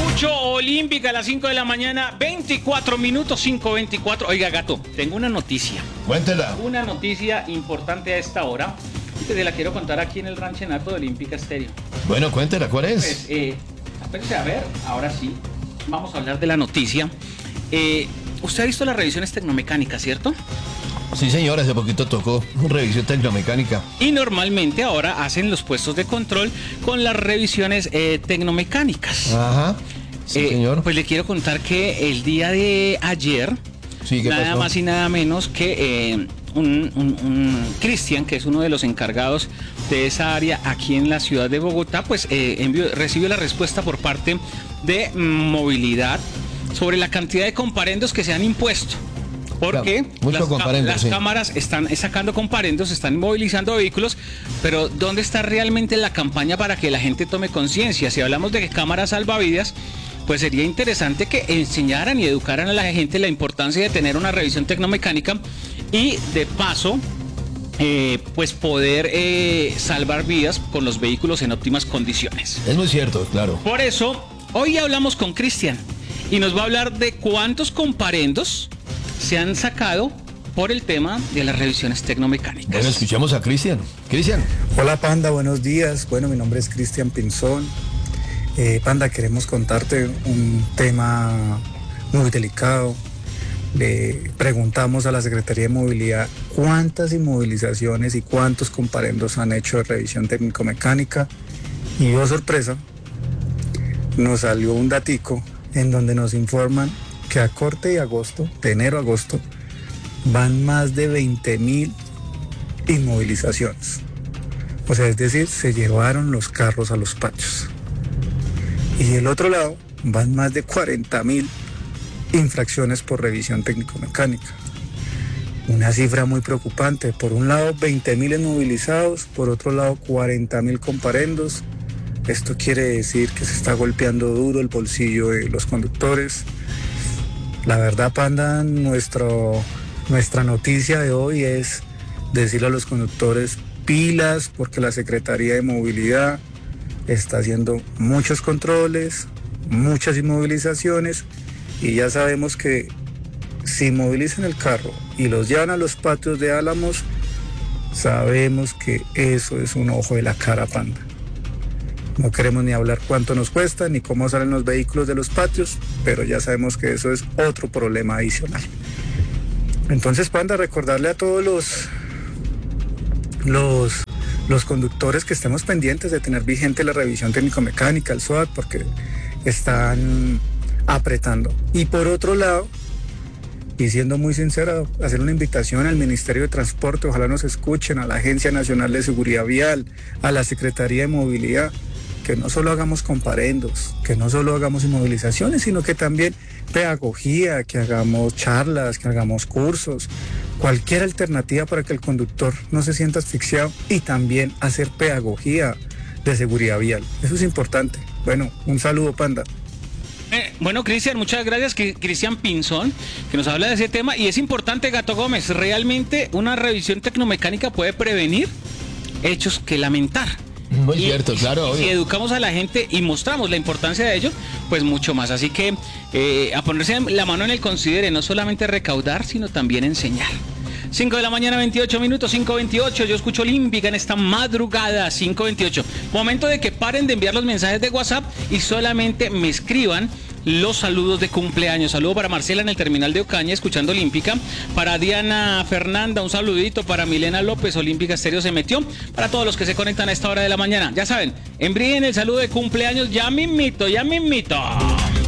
escucho Olímpica a las 5 de la mañana, 24 minutos, 5:24. Oiga, gato, tengo una noticia. Cuéntela. Una noticia importante a esta hora. Y te la quiero contar aquí en el ranchenato de Olímpica Estéreo. Bueno, cuéntela, ¿cuál es? Pues, espérense, a ver, ahora sí, vamos a hablar de la noticia. Usted ha visto las revisiones tecnomecánicas, ¿cierto? Sí, señor, hace poquito tocó revisión tecnomecánica. Y normalmente ahora hacen los puestos de control con las revisiones tecnomecánicas. Ajá, sí, señor. Pues le quiero contar que el día de ayer, Sí, ¿qué nada pasó? más y nada menos que un Cristian, que es uno de los encargados de esa área aquí en la ciudad de Bogotá, pues recibió la respuesta por parte de movilidad sobre la cantidad de comparendos que se han impuesto. Porque las cámaras están sacando comparendos, están movilizando vehículos, pero ¿dónde está realmente la campaña para que la gente tome conciencia? Si hablamos de cámaras salvavidas, pues sería interesante que enseñaran y educaran a la gente la importancia de tener una revisión tecnomecánica y de paso, pues poder salvar vidas con los vehículos en óptimas condiciones. Es muy cierto, claro. Por eso, hoy hablamos con Cristian y nos va a hablar de cuántos comparendos se han sacado por el tema de las revisiones tecnomecánicas. Bueno, escuchamos a Cristian. Cristian. Hola Panda, buenos días. Bueno, mi nombre es Cristian Pinzón. Panda, queremos contarte un tema muy delicado. Le preguntamos a la Secretaría de Movilidad cuántas inmovilizaciones y cuántos comparendos han hecho de revisión técnico-mecánica. Y oh sorpresa, nos salió un datico en donde nos informan que a corte de agosto, de enero a agosto, van más de 20.000 inmovilizaciones. O sea, es decir, se llevaron los carros a los patios. Y del otro lado, van más de 40.000 infracciones por revisión técnico-mecánica. Una cifra muy preocupante. Por un lado, 20.000 inmovilizados, por otro lado, 40.000 comparendos. Esto quiere decir que se está golpeando duro el bolsillo de los conductores. La verdad, Panda, nuestra noticia de hoy es decirle a los conductores pilas, porque la Secretaría de Movilidad está haciendo muchos controles, muchas inmovilizaciones, y ya sabemos que si movilizan el carro y los llevan a los patios de Álamos, sabemos que eso es un ojo de la cara, Panda. No queremos ni hablar cuánto nos cuesta, ni cómo salen los vehículos de los patios, pero ya sabemos que eso es otro problema adicional. Entonces, Panda, recordarle a todos los conductores que estemos pendientes de tener vigente la revisión técnico-mecánica, el SOAT, porque están apretando. Y por otro lado, y siendo muy sincero, hacer una invitación al Ministerio de Transporte, ojalá nos escuchen, a la Agencia Nacional de Seguridad Vial, a la Secretaría de Movilidad, que no solo hagamos comparendos, que no solo hagamos inmovilizaciones, sino que también pedagogía, que hagamos charlas, que hagamos cursos, cualquier alternativa para que el conductor no se sienta asfixiado, y también hacer pedagogía de seguridad vial. Eso es importante. Bueno, un saludo, Panda. Bueno, Cristian, muchas gracias. Cristian Pinzón, que nos habla de ese tema. Y es importante, Gato Gómez, realmente una revisión tecnomecánica puede prevenir hechos que lamentar. Muy cierto, claro. Si educamos a la gente y mostramos la importancia de ello, pues mucho más. Así que a ponerse la mano en el considere, no solamente recaudar, sino también enseñar. 5 de la mañana, 28 minutos, 5:28. Yo escucho Olímpica en esta madrugada, 5:28. Momento de que paren de enviar los mensajes de WhatsApp y solamente me escriban los saludos de cumpleaños. Saludo para Marcela en el terminal de Ocaña, escuchando Olímpica. Para Diana Fernanda, un saludito. Para Milena López, Olímpica Estéreo se metió. Para todos los que se conectan a esta hora de la mañana. Ya saben, envíen el saludo de cumpleaños ya mismito, ya mismito.